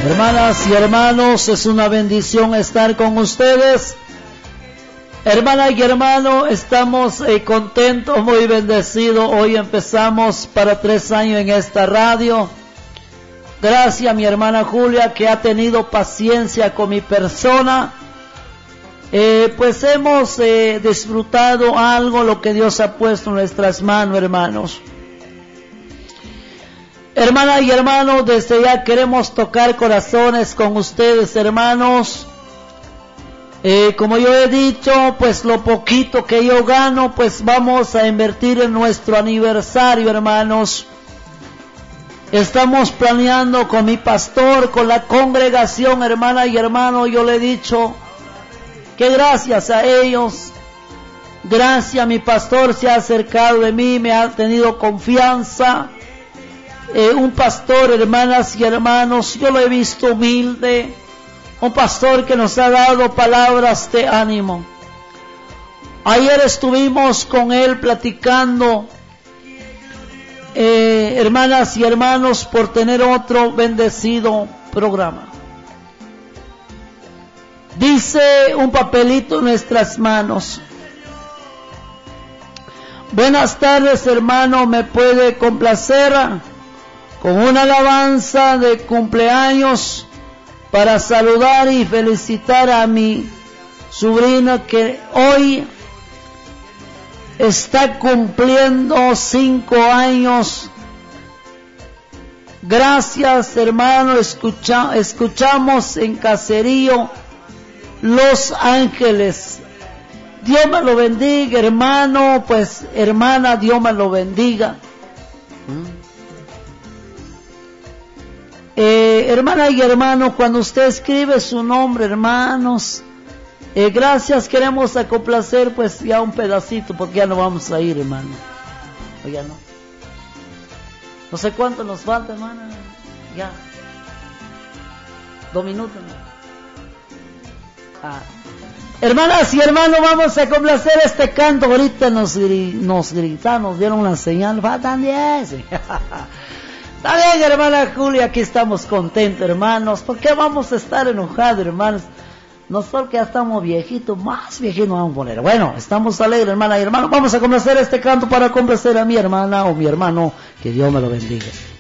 Hermanas y hermanos, es una bendición estar con ustedes. Hermana y hermano, estamos contentos, muy bendecidos. Hoy empezamos para 3 años en esta radio. Gracias a mi hermana Julia, que ha tenido paciencia con mi persona. Pues hemos disfrutado algo, lo que Dios ha puesto en nuestras manos, hermanos. Hermanas y hermanos, desde ya queremos tocar corazones con ustedes, hermanos. Como yo he dicho, pues lo poquito que yo gano, pues vamos a invertir en nuestro aniversario, hermanos. Estamos planeando con mi pastor, con la congregación, hermana y hermano. Yo le he dicho que gracias a ellos, gracias a mi pastor, se ha acercado de mí, me ha tenido confianza. Un pastor, hermanas y hermanos, yo lo he visto humilde, un pastor que nos ha dado palabras de ánimo. Ayer estuvimos con él platicando, hermanas y hermanos, por tener otro bendecido programa. Dice un papelito en nuestras manos: buenas tardes, hermano, ¿me puede complacer con una alabanza de cumpleaños para saludar y felicitar a mi sobrina que hoy está cumpliendo 5 años? Gracias, hermano. Escuchamos en Caserío Los Ángeles. Dios me lo bendiga, hermano. Pues hermana, Dios me lo bendiga. Hermana y hermano, cuando usted escribe su nombre, hermanos, gracias, queremos complacer pues ya un pedacito, porque ya no vamos a ir, hermano. O ya no sé cuánto nos falta, hermana. Ya 2 minutos, ¿no? Hermanas y hermanos, vamos a complacer este canto. Ahorita nos gritaron, nos dieron una señal, faltan 10. Está bien, hermana Julia, aquí estamos contentos, hermanos. ¿Por qué vamos a estar enojados, hermanos? Nosotros que ya estamos viejitos, más viejitos vamos a poner. Bueno, estamos alegres, hermana y hermano. Vamos a complacer este canto para complacer a mi hermana o mi hermano. Que Dios me lo bendiga.